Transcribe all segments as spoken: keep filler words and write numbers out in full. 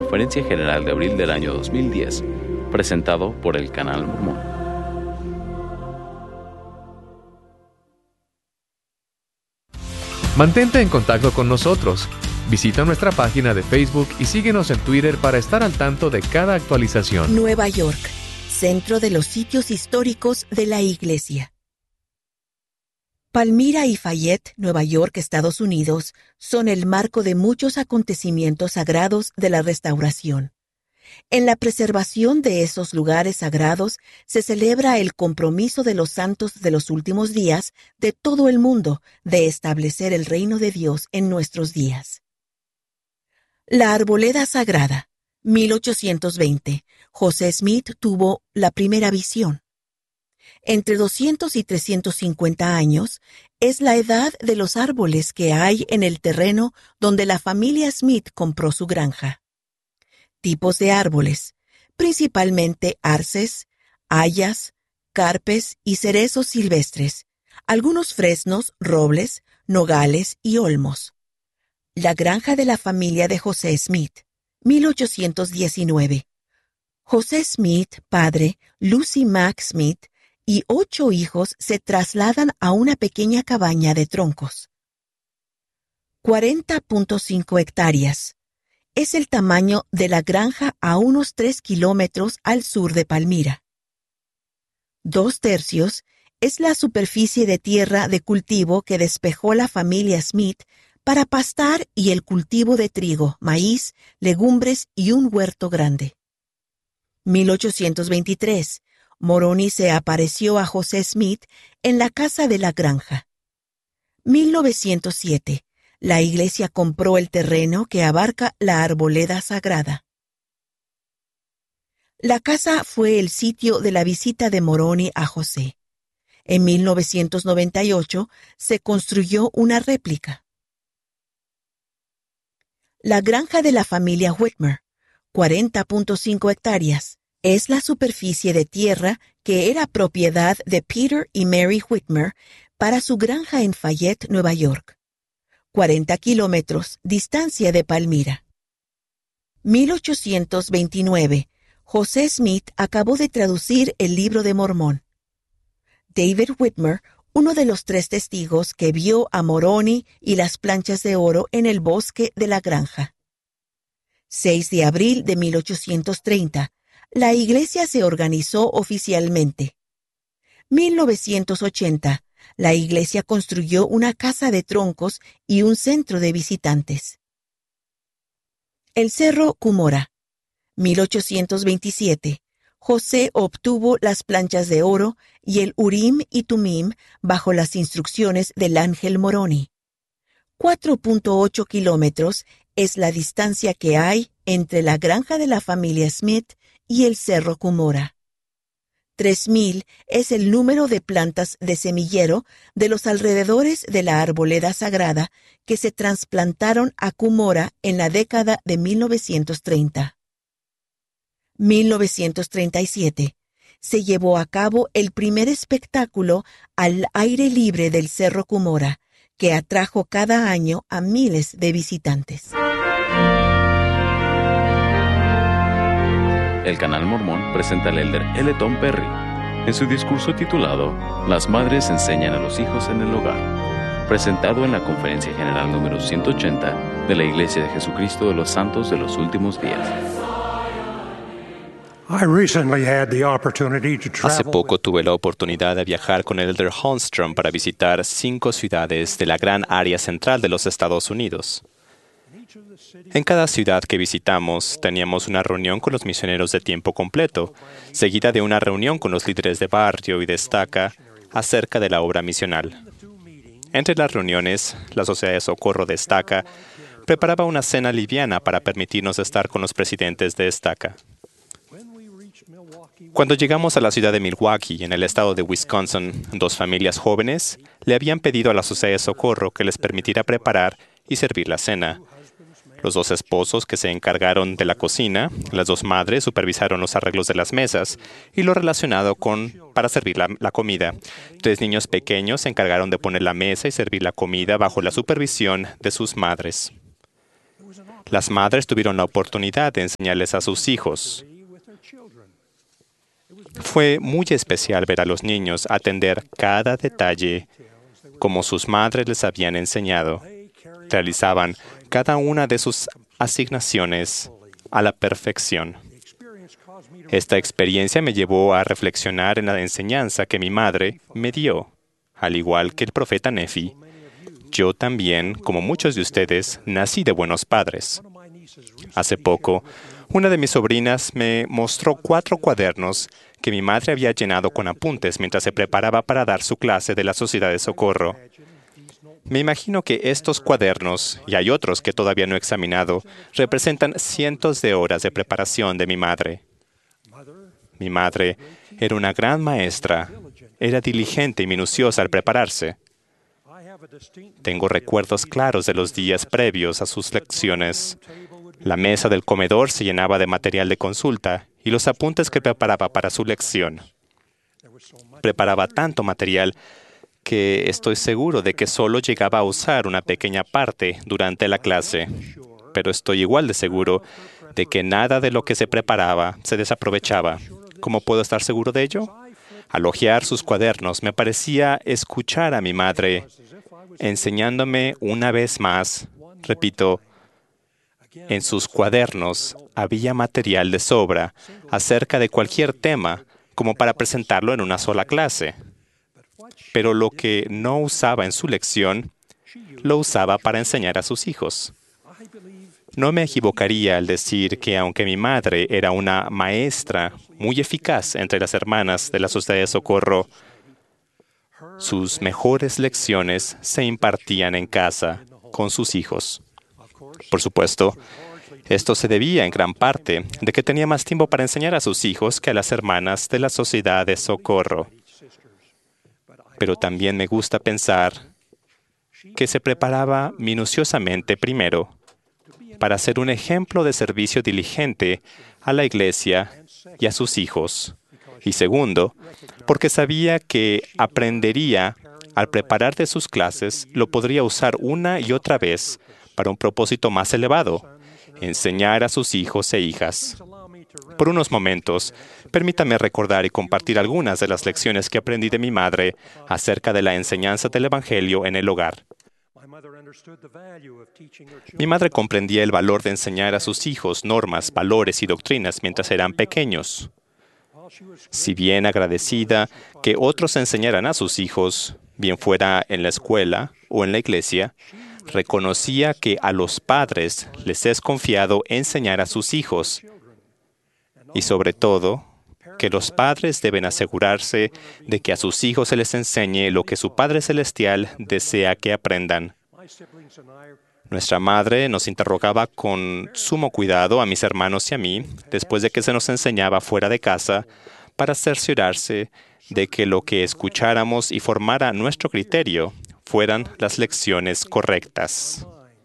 Conferencia General de abril del año dos mil diez, presentado por el Canal Mormón. Mantente en contacto con nosotros. Visita nuestra página de Facebook y síguenos en Twitter para estar al tanto de cada actualización. Nueva York, centro de los sitios históricos de la Iglesia. Palmyra y Fayette, Nueva York, Estados Unidos, son el marco de muchos acontecimientos sagrados de la restauración. En la preservación de esos lugares sagrados se celebra el compromiso de los santos de los últimos días de todo el mundo de establecer el reino de Dios en nuestros días. La Arboleda Sagrada, mil ochocientos veinte. José Smith tuvo la primera visión. Entre doscientos y trescientos cincuenta años es la edad de los árboles que hay en el terreno donde la familia Smith compró su granja. Tipos de árboles, principalmente arces, hayas, carpes y cerezos silvestres, algunos fresnos, robles, nogales y olmos. La granja de la familia de José Smith, mil ochocientos diecinueve. José Smith, padre, Lucy Mack Smith, y ocho hijos se trasladan a una pequeña cabaña de troncos. cuarenta punto cinco hectáreas. Es el tamaño de la granja a unos tres kilómetros al sur de Palmyra. Dos tercios es la superficie de tierra de cultivo que despejó la familia Smith para pastar y el cultivo de trigo, maíz, legumbres y un huerto grande. mil ochocientos veintitrés. Moroni se apareció a José Smith en la casa de la granja. mil novecientos siete. La iglesia compró el terreno que abarca la Arboleda Sagrada. La casa fue el sitio de la visita de Moroni a José. En mil novecientos noventa y ocho se construyó una réplica. La granja de la familia Whitmer, cuarenta punto cinco hectáreas, es la superficie de tierra que era propiedad de Peter y Mary Whitmer para su granja en Fayette, Nueva York. cuarenta kilómetros, distancia de Palmyra. mil ochocientos veintinueve. José Smith acabó de traducir el Libro de Mormón. David Whitmer, uno de los tres testigos que vio a Moroni y las planchas de oro en el bosque de la granja. seis de abril de mil ochocientos treinta. La iglesia se organizó oficialmente. mil novecientos ochenta. La iglesia construyó una casa de troncos y un centro de visitantes. El Cerro Cumorah, mil ochocientos veintisiete. José obtuvo las planchas de oro y el Urim y Tumim bajo las instrucciones del ángel Moroni. cuatro punto ocho kilómetros es la distancia que hay entre la granja de la familia Smith y el Cerro Cumorah. Tres mil es el número de plantas de semillero de los alrededores de la Arboleda Sagrada que se trasplantaron a Cumorah en la década de mil novecientos treinta. mil novecientos treinta y siete. Se llevó a cabo el primer espectáculo al aire libre del Cerro Cumorah, que atrajo cada año a miles de visitantes. El Canal Mormón presenta al elder L. Tom Perry en su discurso titulado Las madres enseñan a los hijos en el hogar, presentado en la Conferencia General número ciento ochenta de la Iglesia de Jesucristo de los Santos de los Últimos Días. Hace poco tuve la oportunidad de viajar con el elder Holmstrom para visitar cinco ciudades de la gran área central de los Estados Unidos. En cada ciudad que visitamos, teníamos una reunión con los misioneros de tiempo completo, seguida de una reunión con los líderes de barrio y de estaca acerca de la obra misional. Entre las reuniones, la Sociedad de Socorro de Estaca preparaba una cena liviana para permitirnos estar con los presidentes de estaca. Cuando llegamos a la ciudad de Milwaukee, en el estado de Wisconsin, dos familias jóvenes le habían pedido a la Sociedad de Socorro que les permitiera preparar y servir la cena. Los dos esposos que se encargaron de la cocina, las dos madres supervisaron los arreglos de las mesas y lo relacionado con para servir la, la comida. Tres niños pequeños se encargaron de poner la mesa y servir la comida bajo la supervisión de sus madres. Las madres tuvieron la oportunidad de enseñarles a sus hijos. Fue muy especial ver a los niños atender cada detalle como sus madres les habían enseñado. Realizaban cada una de sus asignaciones a la perfección. Esta experiencia me llevó a reflexionar en la enseñanza que mi madre me dio. Al igual que el profeta Nefi, yo también, como muchos de ustedes, nací de buenos padres. Hace poco, una de mis sobrinas me mostró cuatro cuadernos que mi madre había llenado con apuntes mientras se preparaba para dar su clase de la Sociedad de Socorro. Me imagino que estos cuadernos, y hay otros que todavía no he examinado, representan cientos de horas de preparación de mi madre. Mi madre era una gran maestra, era diligente y minuciosa al prepararse. Tengo recuerdos claros de los días previos a sus lecciones. La mesa del comedor se llenaba de material de consulta y los apuntes que preparaba para su lección. Preparaba tanto material que estoy seguro de que solo llegaba a usar una pequeña parte durante la clase. Pero estoy igual de seguro de que nada de lo que se preparaba se desaprovechaba. ¿Cómo puedo estar seguro de ello? Al hojear sus cuadernos, me parecía escuchar a mi madre enseñándome una vez más. Repito, en sus cuadernos había material de sobra acerca de cualquier tema, como para presentarlo en una sola clase. Pero lo que no usaba en su lección, lo usaba para enseñar a sus hijos. No me equivocaría al decir que aunque mi madre era una maestra muy eficaz entre las hermanas de la Sociedad de Socorro, sus mejores lecciones se impartían en casa con sus hijos. Por supuesto, esto se debía en gran parte de que tenía más tiempo para enseñar a sus hijos que a las hermanas de la Sociedad de Socorro. Pero también me gusta pensar que se preparaba minuciosamente primero para ser un ejemplo de servicio diligente a la iglesia y a sus hijos. Y segundo, porque sabía que aprendería al preparar de sus clases, lo podría usar una y otra vez para un propósito más elevado, enseñar a sus hijos e hijas. Por unos momentos, permítame recordar y compartir algunas de las lecciones que aprendí de mi madre acerca de la enseñanza del Evangelio en el hogar. Mi madre comprendía el valor de enseñar a sus hijos normas, valores y doctrinas mientras eran pequeños. Si bien agradecida que otros enseñaran a sus hijos, bien fuera en la escuela o en la iglesia, reconocía que a los padres les es confiado enseñar a sus hijos y, sobre todo, que los padres deben asegurarse de que a sus hijos se les enseñe lo que su Padre Celestial desea que aprendan. Nuestra madre nos interrogaba con sumo cuidado a mis hermanos y a mí, después de que se nos enseñaba fuera de casa, para cerciorarse de que lo que escucháramos y formara nuestro criterio fueran las lecciones correctas.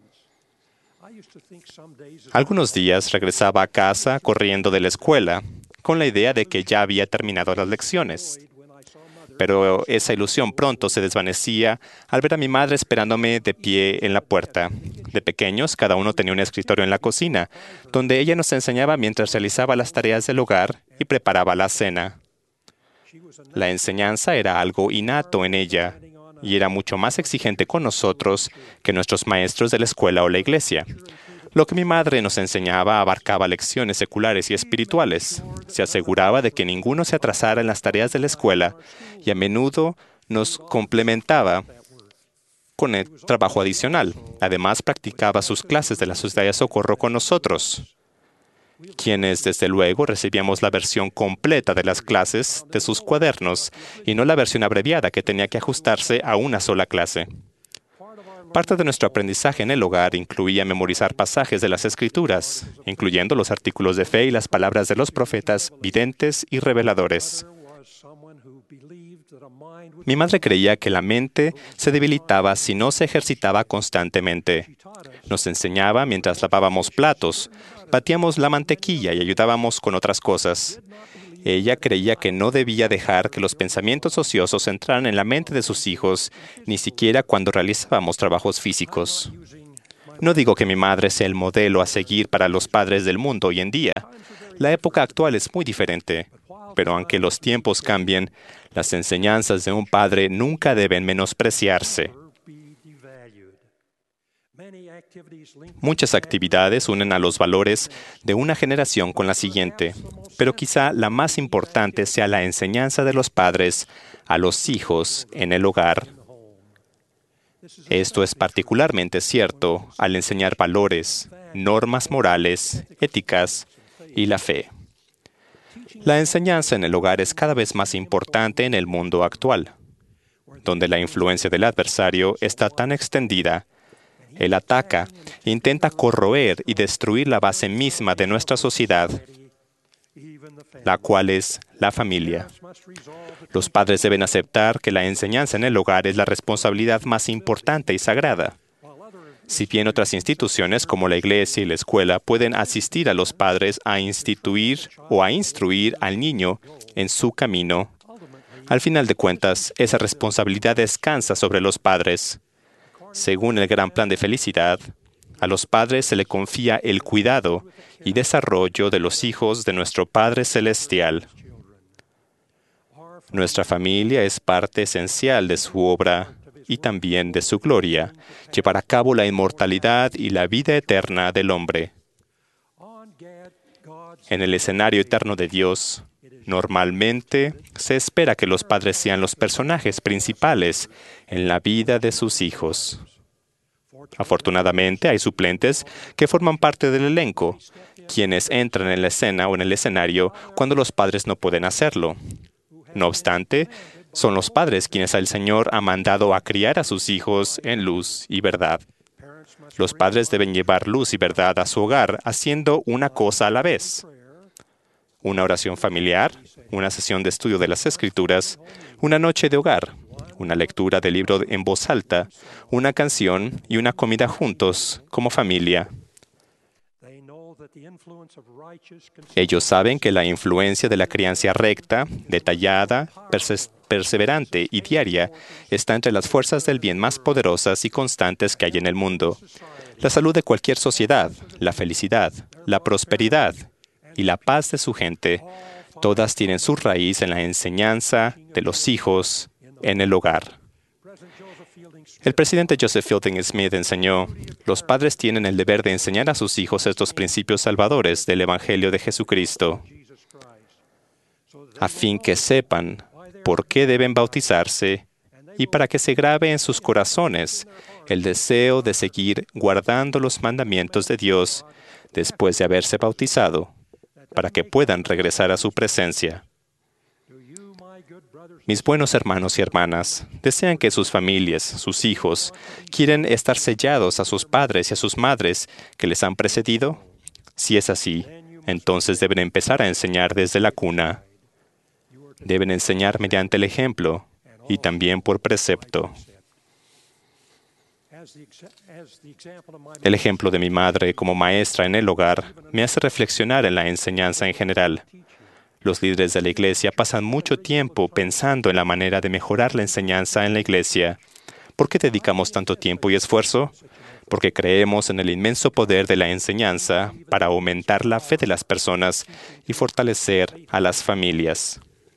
Algunos días regresaba a casa corriendo de la escuela, con la idea de que ya había terminado las lecciones. Pero esa ilusión pronto se desvanecía al ver a mi madre esperándome de pie en la puerta. De pequeños, cada uno tenía un escritorio en la cocina, donde ella nos enseñaba mientras realizaba las tareas del hogar y preparaba la cena. La enseñanza era algo innato en ella, y era mucho más exigente con nosotros que nuestros maestros de la escuela o la iglesia. Lo que mi madre nos enseñaba abarcaba lecciones seculares y espirituales. Se aseguraba de que ninguno se atrasara en las tareas de la escuela y a menudo nos complementaba con el trabajo adicional. Además, practicaba sus clases de la Sociedad de Socorro con nosotros, quienes, desde luego, recibíamos la versión completa de las clases de sus cuadernos y no la versión abreviada que tenía que ajustarse a una sola clase. Parte de nuestro aprendizaje en el hogar incluía memorizar pasajes de las Escrituras, incluyendo los artículos de fe y las palabras de los profetas, videntes y reveladores. Mi madre creía que la mente se debilitaba si no se ejercitaba constantemente. Nos enseñaba mientras lavábamos platos, batíamos la mantequilla y ayudábamos con otras cosas. Ella creía que no debía dejar que los pensamientos ociosos entraran en la mente de sus hijos, ni siquiera cuando realizábamos trabajos físicos. No digo que mi madre sea el modelo a seguir para los padres del mundo hoy en día. La época actual es muy diferente, pero aunque los tiempos cambien, las enseñanzas de un padre nunca deben menospreciarse. Muchas actividades unen a los valores de una generación con la siguiente, pero quizá la más importante sea la enseñanza de los padres a los hijos en el hogar. Esto es particularmente cierto al enseñar valores, normas morales, éticas y la fe. La enseñanza en el hogar es cada vez más importante en el mundo actual, donde la influencia del adversario está tan extendida. Él ataca, intenta corroer y destruir la base misma de nuestra sociedad, la cual es la familia. Los padres deben aceptar que la enseñanza en el hogar es la responsabilidad más importante y sagrada. Si bien otras instituciones como la iglesia y la escuela pueden asistir a los padres a instituir o a instruir al niño en su camino, al final de cuentas, esa responsabilidad descansa sobre los padres. Según el gran plan de felicidad, a los padres se le confía el cuidado y desarrollo de los hijos de nuestro Padre Celestial. Nuestra familia es parte esencial de su obra y también de su gloria, llevar a cabo la inmortalidad y la vida eterna del hombre. En el escenario eterno de Dios, normalmente se espera que los padres sean los personajes principales en la vida de sus hijos. Afortunadamente, hay suplentes que forman parte del elenco, quienes entran en la escena o en el escenario cuando los padres no pueden hacerlo. No obstante, son los padres quienes el Señor ha mandado a criar a sus hijos en luz y verdad. Los padres deben llevar luz y verdad a su hogar, haciendo una cosa a la vez. Una oración familiar, una sesión de estudio de las Escrituras, una noche de hogar, una lectura del libro en voz alta, una canción y una comida juntos como familia. Ellos saben que la influencia de la crianza recta, detallada, perse- perseverante y diaria está entre las fuerzas del bien más poderosas y constantes que hay en el mundo. La salud de cualquier sociedad, la felicidad, la prosperidad y la paz de su gente, todas tienen su raíz en la enseñanza de los hijos en el hogar. El presidente Joseph Fielding Smith enseñó: los padres tienen el deber de enseñar a sus hijos estos principios salvadores del Evangelio de Jesucristo, a fin que sepan por qué deben bautizarse y para que se grabe en sus corazones el deseo de seguir guardando los mandamientos de Dios después de haberse bautizado, para que puedan regresar a su presencia. Mis buenos hermanos y hermanas, ¿desean que sus familias, sus hijos, quieren estar sellados a sus padres y a sus madres que les han precedido? Si es así, entonces deben empezar a enseñar desde la cuna. Deben enseñar mediante el ejemplo y también por precepto. El ejemplo de mi madre como maestra en el hogar me hace reflexionar en la enseñanza en general. Los líderes de la iglesia pasan mucho tiempo pensando en la manera de mejorar la enseñanza en la iglesia. ¿Por qué dedicamos tanto tiempo y esfuerzo? Porque creemos en el inmenso poder de la enseñanza para aumentar la fe de las personas y fortalecer a las familias.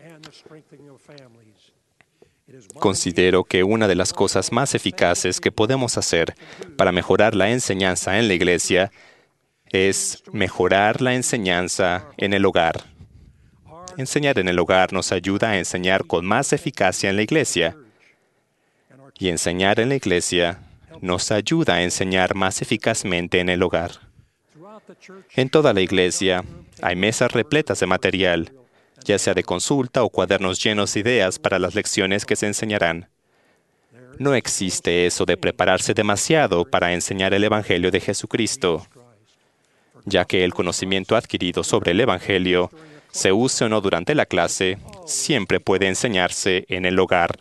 Considero que una de las cosas más eficaces que podemos hacer para mejorar la enseñanza en la iglesia es mejorar la enseñanza en el hogar. Enseñar en el hogar nos ayuda a enseñar con más eficacia en la iglesia. Y enseñar en la iglesia nos ayuda a enseñar más eficazmente en el hogar. En toda la iglesia hay mesas repletas de material, ya sea de consulta o cuadernos llenos de ideas para las lecciones que se enseñarán. No existe eso de prepararse demasiado para enseñar el Evangelio de Jesucristo, ya que el conocimiento adquirido sobre el Evangelio, se use o no durante la clase, siempre puede enseñarse en el hogar.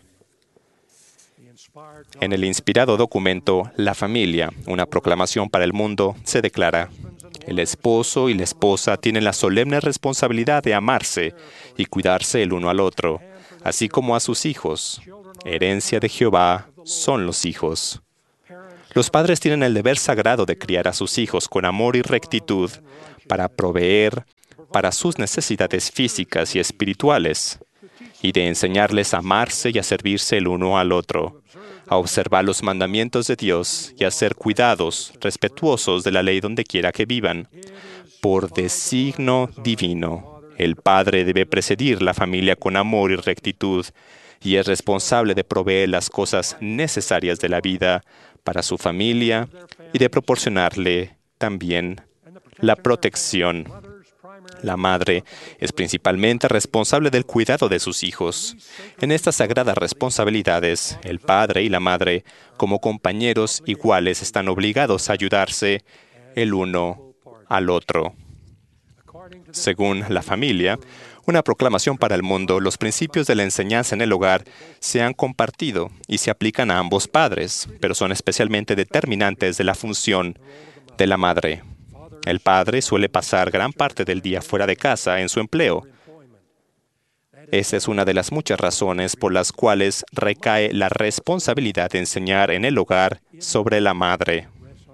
En el inspirado documento La familia, una proclamación para el mundo, se declara: el esposo y la esposa tienen la solemne responsabilidad de amarse y cuidarse el uno al otro, así como a sus hijos. Herencia de Jehová son los hijos. Los padres tienen el deber sagrado de criar a sus hijos con amor y rectitud para proveer para sus necesidades físicas y espirituales, y de enseñarles a amarse y a servirse el uno al otro, a observar los mandamientos de Dios y a ser cuidados, respetuosos de la ley donde quiera que vivan. Por designo divino, el padre debe presidir la familia con amor y rectitud, y es responsable de proveer las cosas necesarias de la vida para su familia y de proporcionarle también la protección. La madre es principalmente responsable del cuidado de sus hijos. En estas sagradas responsabilidades, el padre y la madre, como compañeros iguales, están obligados a ayudarse el uno al otro. Según la familia, una proclamación para el mundo, los principios de la enseñanza en el hogar se han compartido y se aplican a ambos padres, pero son especialmente determinantes de la función de la madre. El padre suele pasar gran parte del día fuera de casa en su empleo. Esa es una de las muchas razones por las cuales recae la responsabilidad de enseñar en el hogar sobre la madre.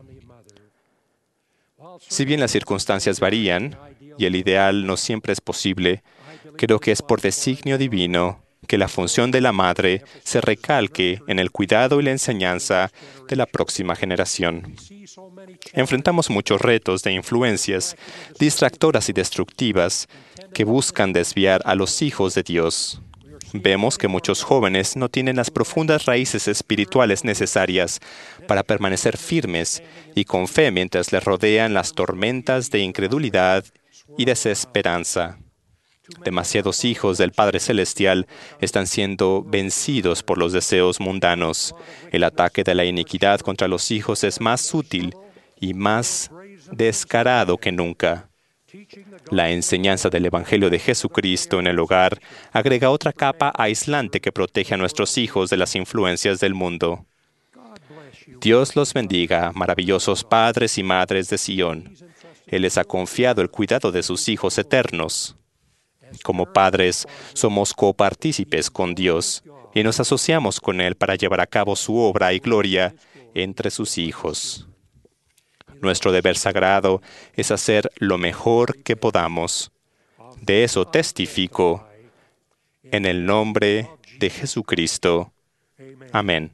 Si bien las circunstancias varían y el ideal no siempre es posible, creo que es por designio divino que la función de la madre se recalque en el cuidado y la enseñanza de la próxima generación. Enfrentamos muchos retos de influencias distractoras y destructivas que buscan desviar a los hijos de Dios. Vemos que muchos jóvenes no tienen las profundas raíces espirituales necesarias para permanecer firmes y con fe mientras les rodean las tormentas de incredulidad y desesperanza. Demasiados hijos del Padre Celestial están siendo vencidos por los deseos mundanos. El ataque de la iniquidad contra los hijos es más sutil y más descarado que nunca. La enseñanza del Evangelio de Jesucristo en el hogar agrega otra capa aislante que protege a nuestros hijos de las influencias del mundo. Dios los bendiga, maravillosos padres y madres de Sion. Él les ha confiado el cuidado de sus hijos eternos. Como padres, somos copartícipes con Dios y nos asociamos con Él para llevar a cabo su obra y gloria entre sus hijos. Nuestro deber sagrado es hacer lo mejor que podamos. De eso testifico en el nombre de Jesucristo. Amén.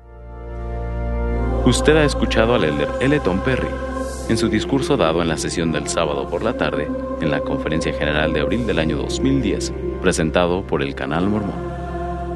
Usted ha escuchado al elder L. Tom Perry en su discurso dado en la sesión del sábado por la tarde en la Conferencia General de abril del año dos mil diez, presentado por el Canal Mormón.